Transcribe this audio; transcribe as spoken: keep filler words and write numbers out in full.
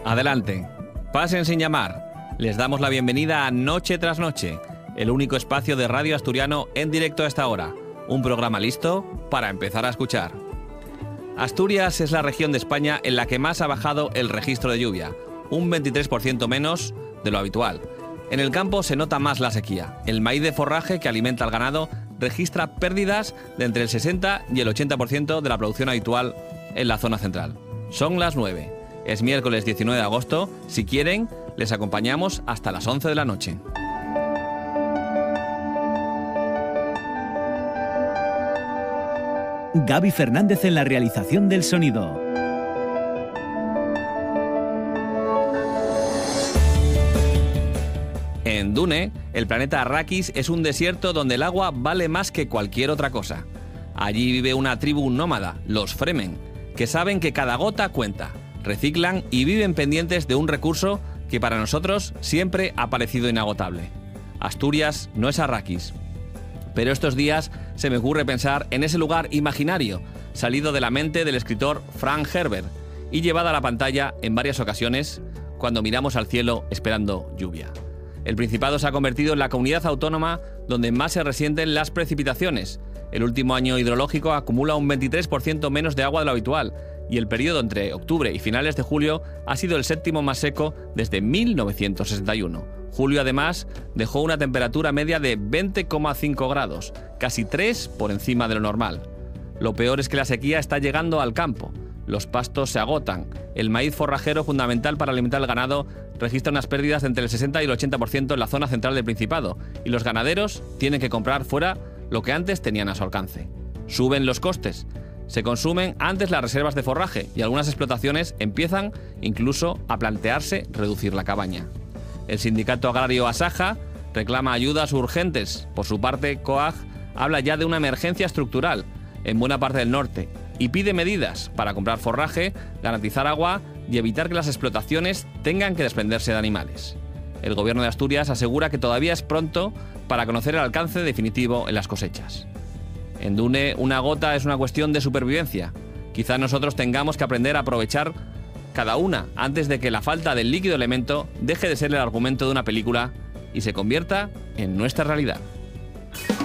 Adelante, pasen sin llamar. Les damos la bienvenida a Noche tras Noche, el único espacio de radio asturiano en directo a esta hora. Un programa listo para empezar a escuchar. Asturias es la región de España en la que más ha bajado el registro de lluvia, un veintitrés por ciento menos de lo habitual. En el campo se nota más la sequía. El maíz de forraje que alimenta al ganado registra pérdidas de entre el sesenta y el ochenta por ciento de la producción habitual en la zona central. Son las nueve. Es miércoles diecinueve de agosto. Si quieren, les acompañamos hasta las once de la noche. Gaby Fernández en la realización del sonido. En Dune, el planeta Arrakis es un desierto donde el agua vale más que cualquier otra cosa. Allí vive una tribu nómada, los Fremen, que saben que cada gota cuenta, reciclan y viven pendientes de un recurso que para nosotros siempre ha parecido inagotable. Asturias no es Arrakis. Pero estos días se me ocurre pensar en ese lugar imaginario, salido de la mente del escritor Frank Herbert y llevado a la pantalla en varias ocasiones cuando miramos al cielo esperando lluvia. El Principado se ha convertido en la comunidad autónoma donde más se resienten las precipitaciones. El último año hidrológico acumula un veintitrés por ciento menos de agua de lo habitual y el periodo entre octubre y finales de julio ha sido el séptimo más seco desde mil novecientos sesenta y uno. Julio, además, dejó una temperatura media de veinte coma cinco grados, casi tres por encima de lo normal. Lo peor es que la sequía está llegando al campo. Los pastos se agotan. El maíz forrajero, fundamental para alimentar al ganado, registra unas pérdidas de entre el sesenta y el ochenta por ciento en la zona central del Principado, y los ganaderos tienen que comprar fuera lo que antes tenían a su alcance. Suben los costes. Se consumen antes las reservas de forraje y algunas explotaciones empiezan incluso a plantearse reducir la cabaña. El sindicato agrario Asaja reclama ayudas urgentes. Por su parte, COAG habla ya de una emergencia estructural en buena parte del norte y pide medidas para comprar forraje, garantizar agua y evitar que las explotaciones tengan que desprenderse de animales. El gobierno de Asturias asegura que todavía es pronto para conocer el alcance definitivo en las cosechas. En Dune, una gota es una cuestión de supervivencia. Quizá nosotros tengamos que aprender a aprovechar cada una antes de que la falta del líquido elemento deje de ser el argumento de una película y se convierta en nuestra realidad.